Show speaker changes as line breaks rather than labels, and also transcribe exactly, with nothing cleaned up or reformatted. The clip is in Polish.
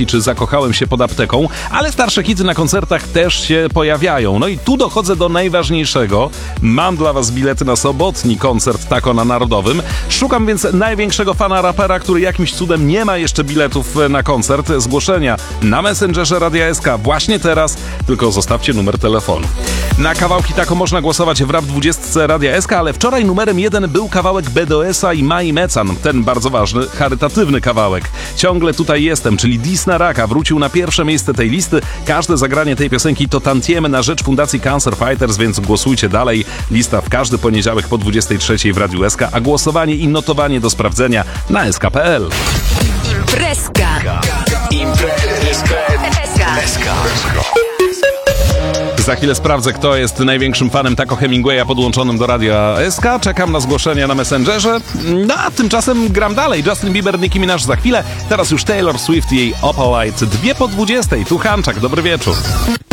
Party czy Zakochałem się pod apteką, ale starsze hity na koncertach też się pojawiają. No i tu dochodzę do najważniejszego. Mam dla was bilety na sobotni koncert Tako na Narodowym. Szukam więc największego fana rapera, który jakimś cudem nie ma jeszcze biletów na koncert. Zgłoszenia na Messengerze Radia S K właśnie teraz, tylko zostawcie numer telefonu. Na kawałki Tako można głosować w Rap dwadzieścia Radia S K, ale wczoraj numerem jeden był kawałek B D O S-a i Mai Mecan. Ten bardzo ważny, charytatywny kawałek. Ciągle tutaj jestem, czyli Dis na raka wrócił na pierwsze miejsce tej listy. Każde zagranie tej piosenki to tantiemy na rzecz Fundacji Cancer Fighters, więc głosujcie dalej. Lista w każdy poniedziałek po dwudziestej trzeciej w Radiu S K, a głosowanie i notowanie do sprawdzenia na S K kropka P L.
Imprezka.
Imprezka.
Imprezka.
Za chwilę sprawdzę, kto jest największym fanem Taco Hemingwaya podłączonym do Radia S K. Czekam na zgłoszenia na Messengerze. No a tymczasem gram dalej. Justin Bieber, Nicki Minaj za chwilę. Teraz już Taylor Swift i jej Opalite. Dwie po dwudziestej. Tu Hanczak. Dobry wieczór.